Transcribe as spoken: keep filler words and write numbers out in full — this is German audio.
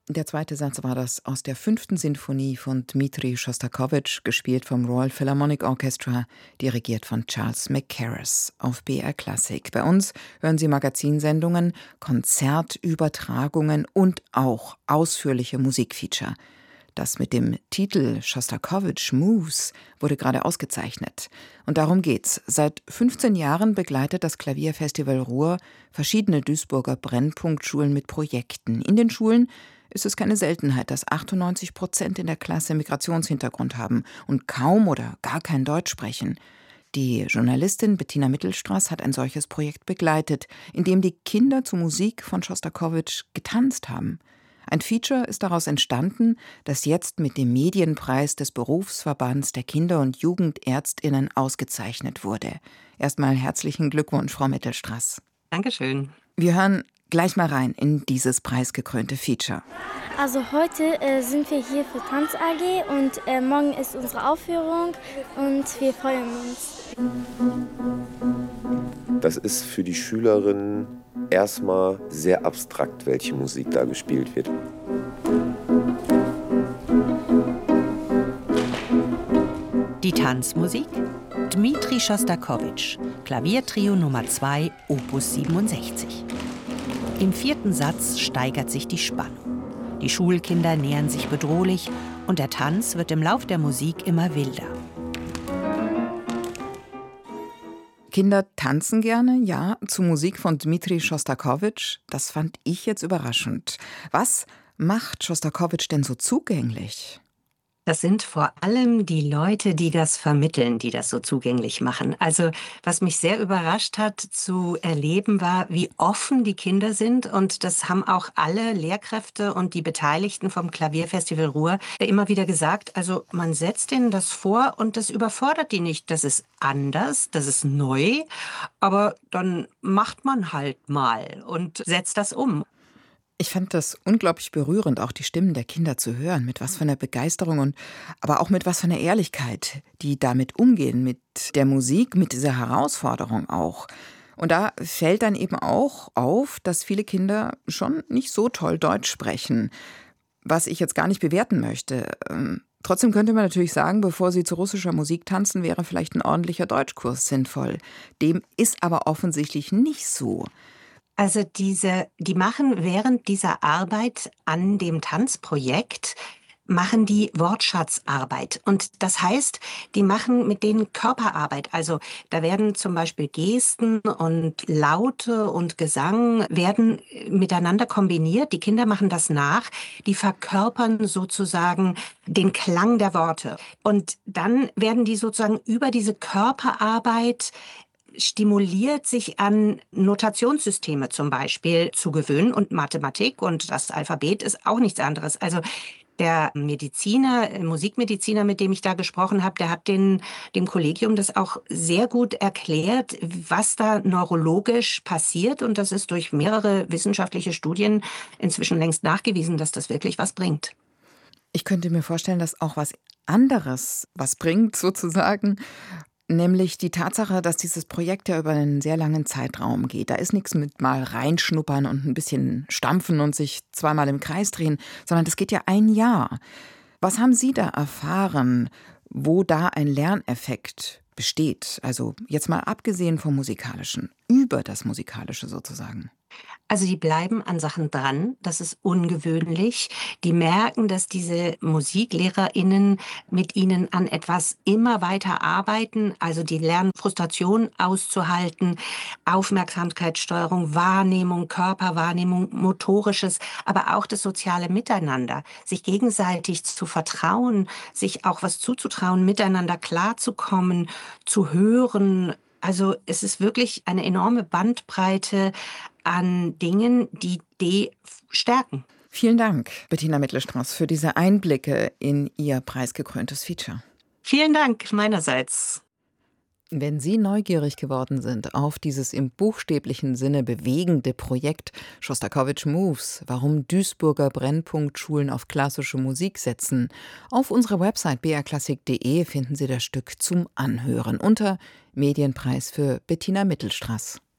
Der zweite Satz war das aus der fünften Sinfonie von Dmitri Schostakowitsch, gespielt vom Royal Philharmonic Orchestra, dirigiert von Charles Mackerras auf B R Klassik. Bei uns hören Sie Magazinsendungen, Konzertübertragungen und auch ausführliche Musikfeature. Das mit dem Titel Schostakowitsch Moves wurde gerade ausgezeichnet. Und darum geht's. Seit fünfzehn Jahren begleitet das Klavierfestival Ruhr verschiedene Duisburger Brennpunktschulen mit Projekten. In den Schulen ist es keine Seltenheit, dass achtundneunzig Prozent in der Klasse Migrationshintergrund haben und kaum oder gar kein Deutsch sprechen. Die Journalistin Bettina Mittelstraß hat ein solches Projekt begleitet, in dem die Kinder zu Musik von Schostakowitsch getanzt haben. Ein Feature ist daraus entstanden, das jetzt mit dem Medienpreis des Berufsverbands der Kinder- und Jugendärztinnen ausgezeichnet wurde. Erstmal herzlichen Glückwunsch, Frau Mittelstraß. Dankeschön. Wir hören gleich mal rein in dieses preisgekrönte Feature. Also heute äh, sind wir hier für Tanz A G und äh, morgen ist unsere Aufführung und wir freuen uns. Das ist für die Schülerinnen erstmal sehr abstrakt, welche Musik da gespielt wird. Die Tanzmusik? Dmitri Schostakowitsch, Klaviertrio Nummer zwei, Opus siebenundsechzig. Im vierten Satz steigert sich die Spannung. Die Schulkinder nähern sich bedrohlich und der Tanz wird im Lauf der Musik immer wilder. Kinder tanzen gerne, ja, zu Musik von Dmitri Schostakowitsch. Das fand ich jetzt überraschend. Was macht Schostakowitsch denn so zugänglich? Das sind vor allem die Leute, die das vermitteln, die das so zugänglich machen. Also was mich sehr überrascht hat zu erleben war, wie offen die Kinder sind. Und das haben auch alle Lehrkräfte und die Beteiligten vom Klavierfestival Ruhr immer wieder gesagt. Also man setzt ihnen das vor und das überfordert die nicht. Das ist anders, das ist neu, aber dann macht man halt mal und setzt das um. Ich fand das unglaublich berührend, auch die Stimmen der Kinder zu hören, mit was für einer Begeisterung und aber auch mit was für einer Ehrlichkeit, die damit umgehen, mit der Musik, mit dieser Herausforderung auch. Und da fällt dann eben auch auf, dass viele Kinder schon nicht so toll Deutsch sprechen, was ich jetzt gar nicht bewerten möchte. Ähm, trotzdem könnte man natürlich sagen, bevor sie zu russischer Musik tanzen, wäre vielleicht ein ordentlicher Deutschkurs sinnvoll. Dem ist aber offensichtlich nicht so. Also diese, die machen während dieser Arbeit an dem Tanzprojekt, machen die Wortschatzarbeit. Und das heißt, die machen mit denen Körperarbeit. Also da werden zum Beispiel Gesten und Laute und Gesang werden miteinander kombiniert. Die Kinder machen das nach. Die verkörpern sozusagen den Klang der Worte. Und dann werden die sozusagen über diese Körperarbeit stimuliert, sich an Notationssysteme zum Beispiel zu gewöhnen und Mathematik und das Alphabet ist auch nichts anderes. Also der Mediziner, Musikmediziner, mit dem ich da gesprochen habe, der hat den, dem Kollegium das auch sehr gut erklärt, was da neurologisch passiert und das ist durch mehrere wissenschaftliche Studien inzwischen längst nachgewiesen, dass das wirklich was bringt. Ich könnte mir vorstellen, dass auch was anderes was bringt sozusagen. Nämlich die Tatsache, dass dieses Projekt ja über einen sehr langen Zeitraum geht. Da ist nichts mit mal reinschnuppern und ein bisschen stampfen und sich zweimal im Kreis drehen, sondern das geht ja ein Jahr. Was haben Sie da erfahren, wo da ein Lerneffekt besteht? Also jetzt mal abgesehen vom Musikalischen, über das Musikalische sozusagen. Also die bleiben an Sachen dran, das ist ungewöhnlich. Die merken, dass diese MusiklehrerInnen mit ihnen an etwas immer weiter arbeiten. Also die lernen Frustration auszuhalten, Aufmerksamkeitssteuerung, Wahrnehmung, Körperwahrnehmung, Motorisches, aber auch das soziale Miteinander. Sich gegenseitig zu vertrauen, sich auch was zuzutrauen, miteinander klarzukommen, zu hören. Also es ist wirklich eine enorme Bandbreite an Dingen, die die stärken. Vielen Dank, Bettina Mittelstraß, für diese Einblicke in Ihr preisgekröntes Feature. Vielen Dank meinerseits. Wenn Sie neugierig geworden sind auf dieses im buchstäblichen Sinne bewegende Projekt Schostakowitsch Moves, warum Duisburger Brennpunktschulen auf klassische Musik setzen, auf unserer Website b r klassik punkt de finden Sie das Stück zum Anhören unter Medienpreis für Bettina Mittelstraß.